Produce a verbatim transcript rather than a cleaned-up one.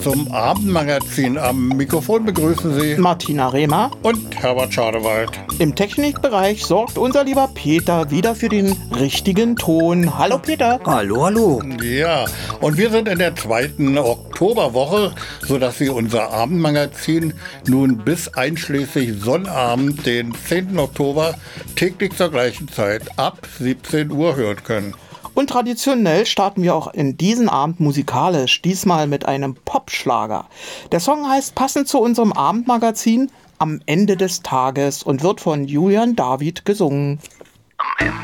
Zum Abendmagazin am Mikrofon begrüßen Sie Martina Rehmer und Herbert Schadewald. Im Technikbereich sorgt unser lieber Peter wieder für den richtigen Ton. Hallo Peter. Hallo, hallo. Ja, und wir sind in der zweiten Oktoberwoche, sodass Sie unser Abendmagazin nun bis einschließlich Sonnabend, den zehnten Oktober, täglich zur gleichen Zeit ab siebzehn Uhr hören können. Und traditionell starten wir auch in diesen Abend musikalisch, diesmal mit einem Popschlager. Der Song heißt passend zu unserem Abendmagazin Am Ende des Tages und wird von Julian David gesungen.